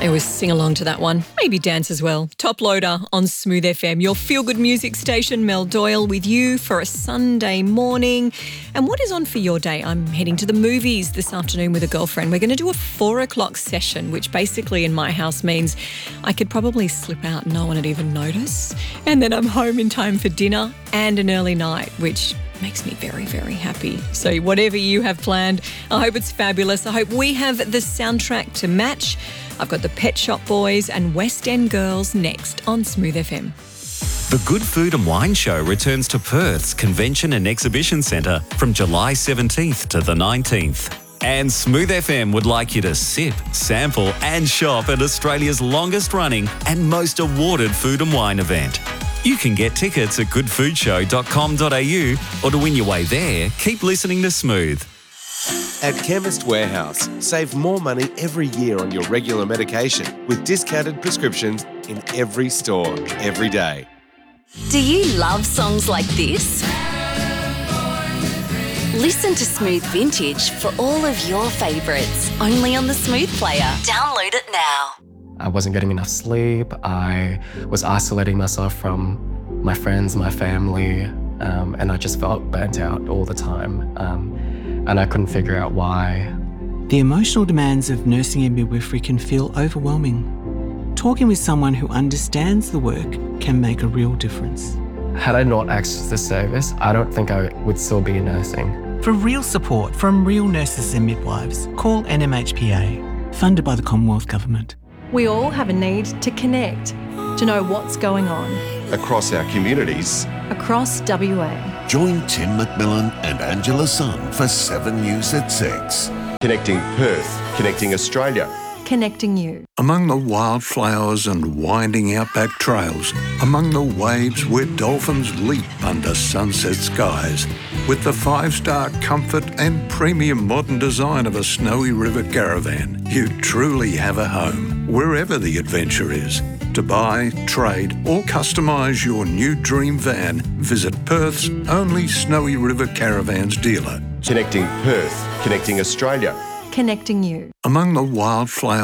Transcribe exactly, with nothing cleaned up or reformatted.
I always sing along to that one, maybe dance as well. Top Loader on Smooth F M, your feel-good music station. Mel Doyle with you for a Sunday morning. And what is on for your day? I'm heading to the movies this afternoon with a girlfriend. We're going to do a four o'clock session, which basically in my house means I could probably slip out and no one would even notice. And then I'm home in time for dinner and an early night, which makes me very, very happy. So whatever you have planned, I hope it's fabulous. I hope we have the soundtrack to match. I've got the Pet Shop Boys and West End Girls next on Smooth F M. The Good Food and Wine Show returns to Perth's Convention and Exhibition Centre from July seventeenth to the nineteenth. And Smooth F M would like you to sip, sample and shop at Australia's longest running and most awarded food and wine event. You can get tickets at good food show dot com dot a u, or to win your way there, keep listening to Smooth. At Chemist Warehouse, save more money every year on your regular medication with discounted prescriptions in every store, every day. Do you love songs like this? Listen to Smooth Vintage for all of your favourites, only on the Smooth Player. Download it now. I wasn't getting enough sleep. I was isolating myself from my friends, my family, um, and I just felt burnt out all the time. Um, and I couldn't figure out why. The emotional demands of nursing and midwifery can feel overwhelming. Talking with someone who understands the work can make a real difference. Had I not accessed this service, I don't think I would still be nursing. For real support from real nurses and midwives, call N M H P A, funded by the Commonwealth Government. We all have a need to connect, to know what's going on. Across our communities. Across W A. Join Tim McMillan and Angela Sun for seven News at six. Connecting Perth, connecting Australia. Connecting you. Among the wildflowers and winding outback trails, among the waves where dolphins leap under sunset skies, with the five-star comfort and premium modern design of a Snowy River caravan, you truly have a home, wherever the adventure is. To buy, trade or customise your new dream van, visit Perth's only Snowy River Caravans dealer. Connecting Perth, connecting Australia. Connecting you. Among the wildflowers